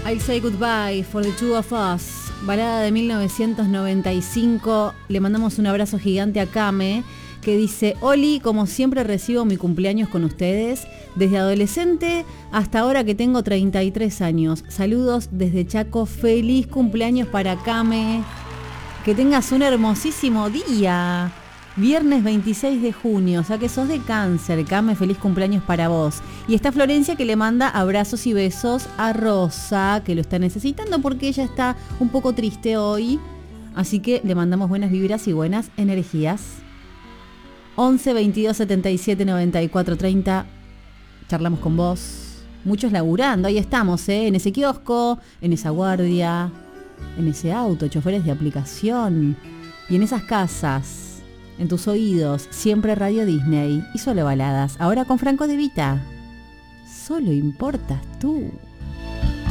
I'll Say Goodbye for the Two of Us, balada de 1995. Le mandamos un abrazo gigante a Kame, que dice: Oli, como siempre recibo mi cumpleaños con ustedes, desde adolescente hasta ahora que tengo 33 años. Saludos desde Chaco, feliz cumpleaños para Kame. Que tengas un hermosísimo día. Viernes 26 de junio, o sea que sos de Cáncer, Kame, feliz cumpleaños para vos. Y está Florencia, que le manda abrazos y besos a Rosa, que lo está necesitando porque ella está un poco triste hoy. Así que le mandamos buenas vibras y buenas energías. 11 22 77 94 30. Charlamos con vos. Muchos laburando, ahí estamos, en ese kiosco, en esa guardia, en ese auto, choferes de aplicación y en esas casas. En tus oídos, siempre Radio Disney y solo baladas. Ahora con Franco De Vita. Solo importas tú.